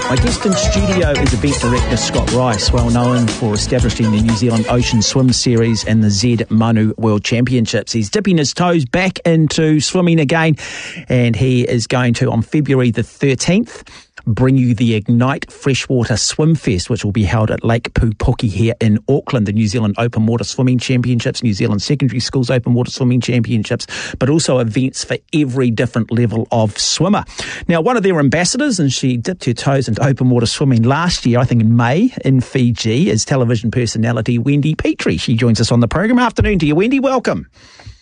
My guest in studio is event director Scott Rice, well known for establishing the New Zealand Ocean Swim Series and the Z Manu World Championships. He's dipping his toes back into swimming again, and he is going to, on February the 13th, bring you the Ignite Freshwater Swim Fest, which will be held at Lake Pupuki here in Auckland, the New Zealand Open Water Swimming Championships, New Zealand Secondary Schools Open Water Swimming Championships, but also events for every different level of swimmer. Now, one of their ambassadors, and she dipped her toes into open water swimming last year, I think in May, in Fiji, is television personality Wendy Petrie. She joins us on the program. Afternoon to you, Wendy. Welcome.